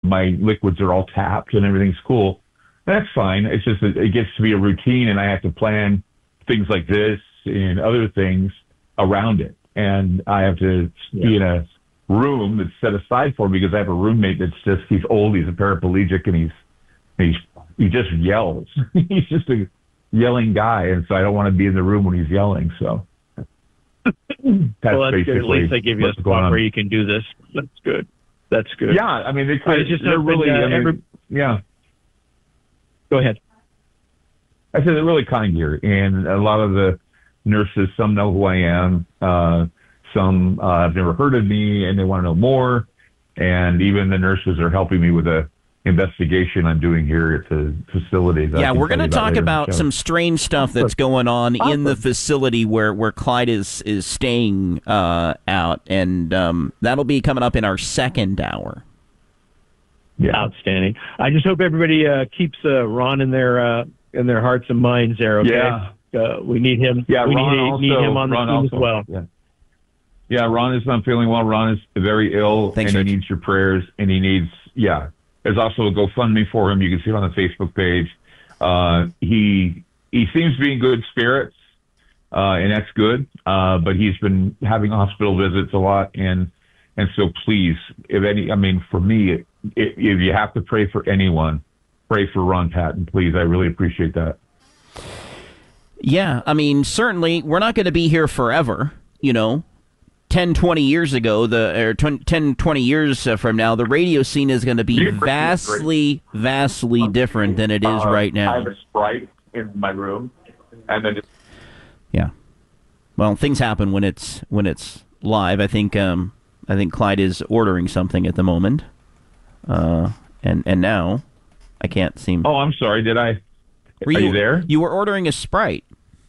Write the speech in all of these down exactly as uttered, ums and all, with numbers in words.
my liquids are all tapped and everything's cool. That's fine. It's just that it gets to be a routine, and I have to plan things like this and other things around it. And I have to yeah. be in a room that's set aside for me because I have a roommate that's just, he's old, he's a paraplegic, and he's, he's he just yells. He's just a yelling guy, and so I don't want to be in the room when he's yelling. So that's well, that's good. At least they give you a spot where you can do this. That's good. That's good. Yeah, I mean, they, I just they're really, uh, I mean, every... yeah. Go ahead. I said they're really kind here, and a lot of the nurses, some know who I am, uh, some uh, have never heard of me, and they want to know more. And even the nurses are helping me with a investigation I'm doing here at the facility. Yeah, we're going to talk about some strange stuff that's going on awesome. in the facility where, where Clyde is is staying uh, out, and um, that'll be coming up in our second hour. Yeah, outstanding. I just hope everybody uh, keeps uh, Ron in their uh, in their hearts and minds there. Okay, yeah. uh, we need him. Yeah, we Ron need, also, need him on the Ron team also, as well. Yeah. Yeah, Ron is not feeling well. Ron is very ill, Thanks, and Rich. he needs your prayers, and he needs, yeah. There's also a GoFundMe for him. You can see it on the Facebook page. Uh, he he seems to be in good spirits, uh, and that's good, uh, but he's been having hospital visits a lot, and and so please, if any, I mean, for me, if, if you have to pray for anyone, pray for Ron Patton, please. I really appreciate that. Yeah, I mean, certainly, we're not going to be here forever, you know. ten, twenty years ago, the or ten, twenty years from now, the radio scene is going to be vastly, vastly different than it is uh, right now. I have a Sprite in my room, and then. It's- yeah, well, things happen when it's when it's live. I think um, I think Clyde is ordering something at the moment, uh, and and now I can't seem. Oh, I'm sorry. Did I? Were Are you, you there? You were ordering a Sprite.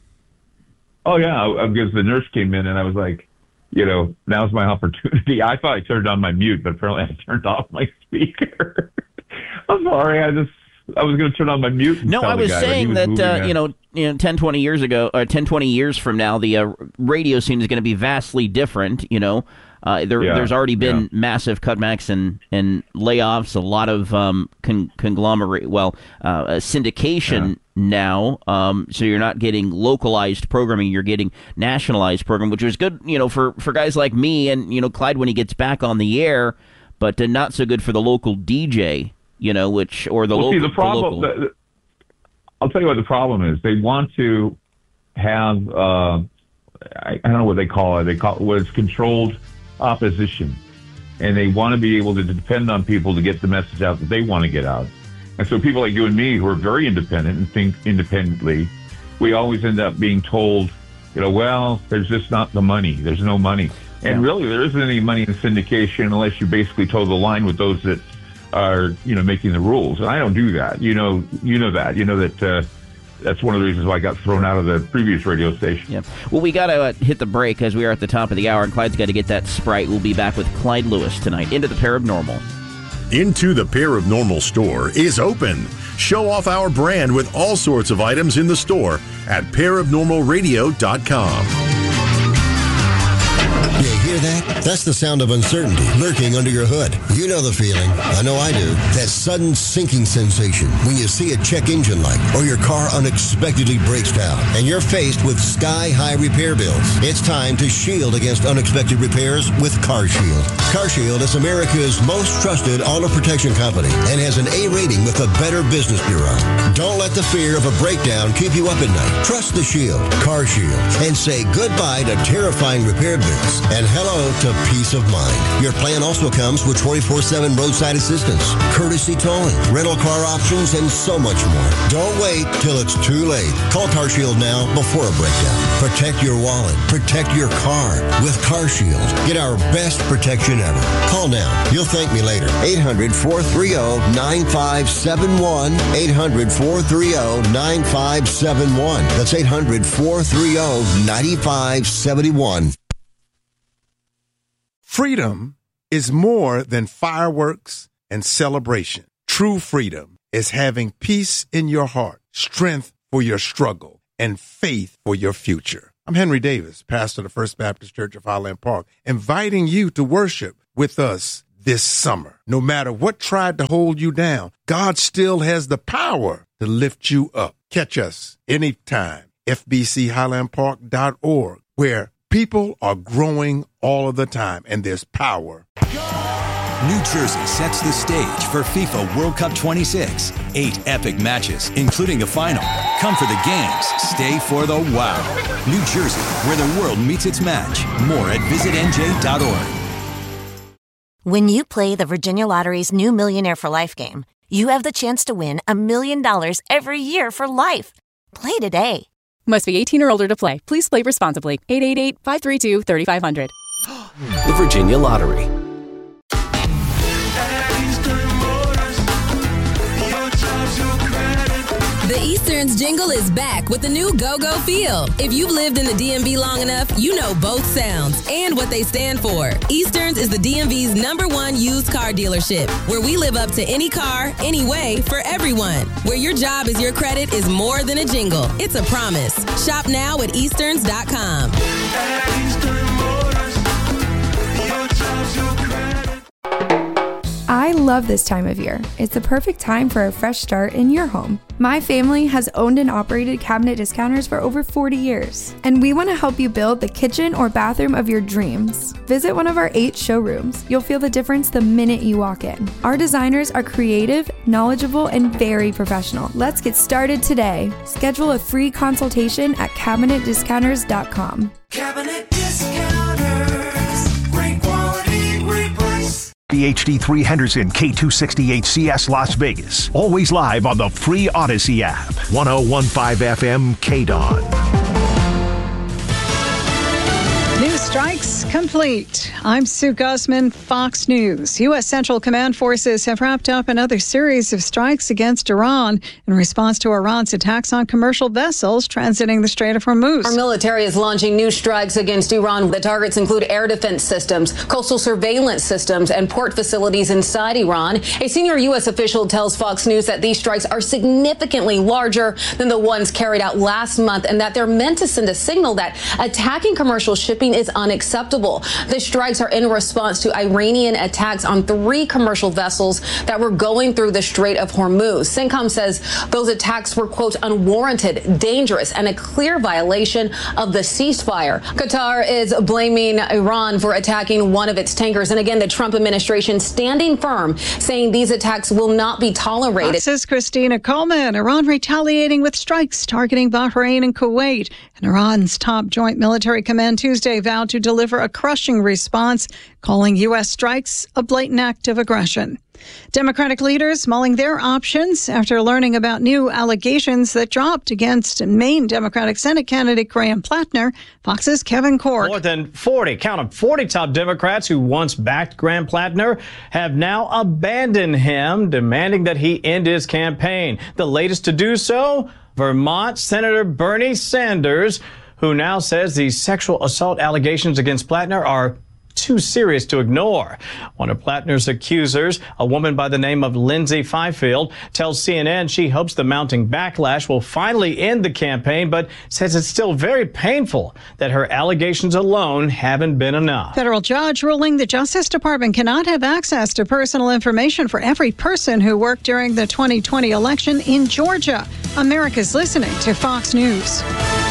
Oh yeah, because the nurse came in, and I was like, you know, now's my opportunity. I thought I turned on my mute, but apparently I turned off my speaker. I'm sorry. I just, I was going to turn on my mute. And no, tell I was the guy, saying was that, uh, you know, you know, ten, twenty years ago, or ten, twenty years from now, the uh, radio scene is going to be vastly different, you know. Uh, there, yeah, there's already been yeah. massive cutbacks and, and layoffs, a lot of um, con- conglomerate, well, uh, syndication yeah. now. Um, so you're not getting localized programming, you're getting nationalized programming, which is good, you know, for, for guys like me and, you know, Clyde when he gets back on the air, but uh, not so good for the local D J, you know, which, or the well, local. See, the problem, the local. The, the, I'll tell you what the problem is. They want to have, uh, I, I don't know what they call it. They call it what is controlled opposition, and they want to be able to depend on people to get the message out that they want to get out. And so people like you and me who are very independent and think independently, we always end up being told, you know, well, there's just not the money. There's no money. And yeah. really, there isn't any money in syndication unless you basically toe the line with those that are, you know, making the rules. And I don't do that. You know, you know that. You know that uh, that's one of the reasons why I got thrown out of the previous radio station. Yeah. Well, we got to uh, hit the break as we are at the top of the hour, and Clyde's got to get that Sprite. We'll be back with Clyde Lewis tonight. Into the Paranormal. Into the Paranormal store is open. Show off our brand with all sorts of items in the store at paranormal radio dot com. You hear that? That's the sound of uncertainty lurking under your hood. You know the feeling. I know I do. That sudden sinking sensation when you see a check engine light or your car unexpectedly breaks down and you're faced with sky-high repair bills. It's time to shield against unexpected repairs with CarShield. CarShield is America's most trusted auto protection company and has an A rating with the Better Business Bureau. Don't let the fear of a breakdown keep you up at night. Trust the Shield, CarShield, and say goodbye to terrifying repair bills and hello to peace of mind. Your plan also comes with twenty-four seven roadside assistance, courtesy towing, rental car options, and so much more. Don't wait till it's too late. Call CarShield now before a breakdown. Protect your wallet. Protect your car with CarShield. Get our best protection ever. Call now. You'll thank me later. eight hundred, four three zero, nine five seven one. eight hundred, four three zero, nine five seven one. That's eight hundred, four three zero, nine five seven one. Freedom is more than fireworks and celebration. True freedom is having peace in your heart, strength for your struggle, and faith for your future. I'm Henry Davis, pastor of the First Baptist Church of Highland Park, inviting you to worship with us this summer. No matter what tried to hold you down, God still has the power to lift you up. Catch us anytime. F B C Highland Park dot org, where people are growing all of the time, and there's power. New Jersey sets the stage for FIFA World Cup twenty-six. Eight epic matches, including the final. Come for the games, stay for the wow. New Jersey, where the world meets its match. More at visit N J dot org. When you play the Virginia Lottery's new Millionaire for Life game, you have the chance to win a million dollars every year for life. Play today. Must be eighteen or older to play. Please play responsibly. eight eight eight, five three two, three five zero zero. The Virginia Lottery. The Easterns jingle is back with the new Go-Go Feel. If you've lived in the D M V long enough, you know both sounds and what they stand for. Easterns is the D M V's number one used car dealership, where we live up to any car, any way, for everyone. Where your job is your credit is more than a jingle. It's a promise. Shop now at easterns dot com. At Eastern Motors, your job's your credit. I love this time of year. It's the perfect time for a fresh start in your home. My family has owned and operated Cabinet Discounters for over forty years, and we want to help you build the kitchen or bathroom of your dreams. Visit one of our eight showrooms. You'll feel the difference the minute you walk in. Our designers are creative, knowledgeable, and very professional. Let's get started today. Schedule a free consultation at cabinet discounters dot com. Cabinet Discounters, great quality, great price. The H D three Henderson K two sixty-eight C S Las Vegas. Always live on the free Odyssey app. ten fifteen F M K D O N. News strikes complete. I'm Sue Guzman, Fox News. U S. Central Command forces have wrapped up another series of strikes against Iran in response to Iran's attacks on commercial vessels transiting the Strait of Hormuz. Our military is launching new strikes against Iran. The targets include air defense systems, coastal surveillance systems, and port facilities inside Iran. A senior U S official tells Fox News that these strikes are significantly larger than the ones carried out last month, and that they're meant to send a signal that attacking commercial shipping is unacceptable. The strikes are in response to Iranian attacks on three commercial vessels that were going through the Strait of Hormuz. CENTCOM says those attacks were, quote, unwarranted, dangerous, and a clear violation of the ceasefire. Qatar is blaming Iran for attacking one of its tankers. And again, the Trump administration standing firm, saying these attacks will not be tolerated. This is Christina Coleman. Iran retaliating with strikes targeting Bahrain and Kuwait. And Iran's top joint military command Tuesday vowed to deliver a crushing response, calling U S strikes a blatant act of aggression. Democratic leaders mulling their options after learning about new allegations that dropped against Maine Democratic Senate candidate Graham Plattner. Fox's Kevin Corke. More than forty, count them, forty top Democrats who once backed Graham Plattner have now abandoned him, demanding that he end his campaign. The latest to do so, Vermont Senator Bernie Sanders, who now says these sexual assault allegations against Plattner are too serious to ignore. One of Plattner's accusers, a woman by the name of Lindsay Fifield, tells C N N she hopes the mounting backlash will finally end the campaign, but says it's still very painful that her allegations alone haven't been enough. Federal judge ruling the Justice Department cannot have access to personal information for every person who worked during the twenty twenty election in Georgia. America's listening to Fox News.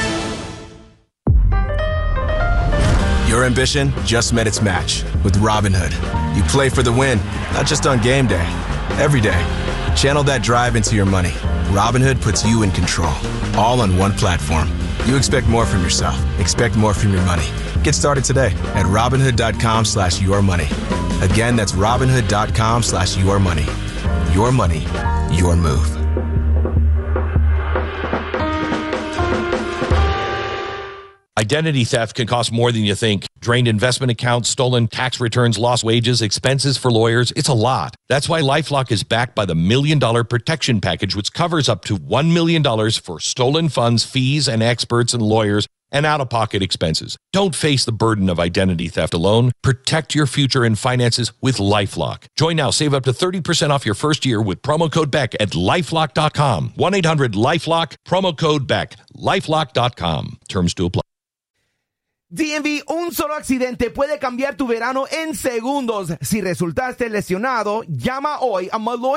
Your ambition just met its match with Robinhood. You play for the win, not just on game day, every day. Channel that drive into your money. Robinhood puts you in control, all on one platform. You expect more from yourself. Expect more from your money. Get started today at Robinhood.com slash your money. Again, that's Robinhood.com slash your money. Your money, your move. Identity theft can cost more than you think. Drained investment accounts, stolen tax returns, lost wages, expenses for lawyers. It's a lot. That's why LifeLock is backed by the Million Dollar Protection Package, which covers up to one million dollars for stolen funds, fees, and experts and lawyers, and out-of-pocket expenses. Don't face the burden of identity theft alone. Protect your future and finances with LifeLock. Join now. Save up to thirty percent off your first year with promo code Beck at lifelock dot com. one eight hundred lifelock, promo code Beck, lifelock dot com. Terms to apply. D M V, un solo accidente puede cambiar tu verano en segundos. Si resultaste lesionado, llama hoy a Malloy